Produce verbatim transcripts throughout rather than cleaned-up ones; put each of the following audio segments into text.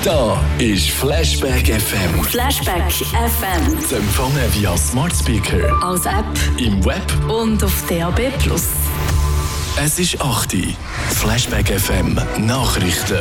Da ist Flashback F M. Flashback F M. Zu empfangen via Smart Speaker, Als App im Web und auf D A B plus. Es ist acht Uhr. Flashback F M Nachrichten.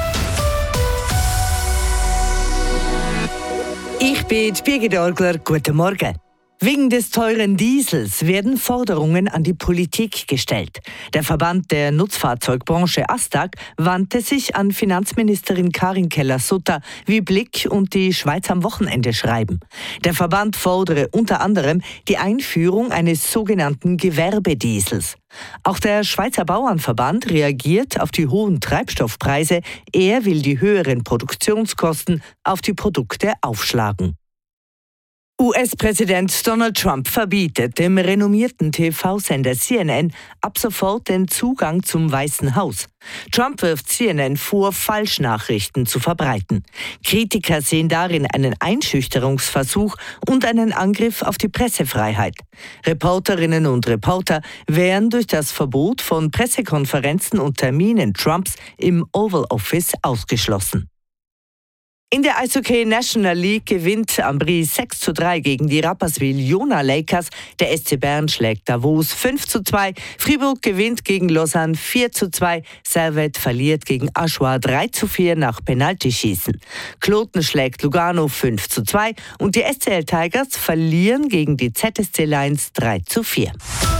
Ich bin Birgit Orgler. Guten Morgen. Wegen des teuren Diesels werden Forderungen an die Politik gestellt. Der Verband der Nutzfahrzeugbranche ASTAG wandte sich an Finanzministerin Karin Keller-Sutter, wie Blick und die Schweiz am Wochenende schreiben. Der Verband fordere unter anderem die Einführung eines sogenannten Gewerbediesels. Auch der Schweizer Bauernverband reagiert auf die hohen Treibstoffpreise. Er will die höheren Produktionskosten auf die Produkte aufschlagen. U S-Präsident Donald Trump verbietet dem renommierten T V-Sender C N N ab sofort den Zugang zum Weißen Haus. Trump wirft C N N vor, Falschnachrichten zu verbreiten. Kritiker sehen darin einen Einschüchterungsversuch und einen Angriff auf die Pressefreiheit. Reporterinnen und Reporter wären durch das Verbot von Pressekonferenzen und Terminen Trumps im Oval Office ausgeschlossen. In der Eishockey National League gewinnt Ambri sechs zu drei gegen die Rapperswil Jona Lakers. Der S C Bern schlägt Davos fünf zu zwei. Fribourg gewinnt gegen Lausanne vier zu zwei. Servette verliert gegen Aschua drei zu vier nach Penaltyschießen. Kloten schlägt Lugano fünf zu zwei. Und die S C L Tigers verlieren gegen die Z S C Lions drei zu vier.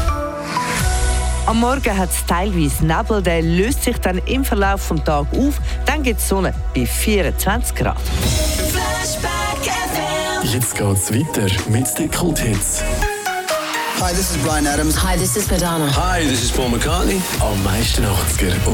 Am Morgen hat es teilweise Nebel, der löst sich dann im Verlauf des Tages auf. Dann gibt es Sonne bei vierundzwanzig Grad. Flashback F M. Jetzt geht's weiter mit den Kulthits. Hi, this is Bryan Adams. Hi, this is Madonna. Hi, this is Paul McCartney. Am meisten achtziger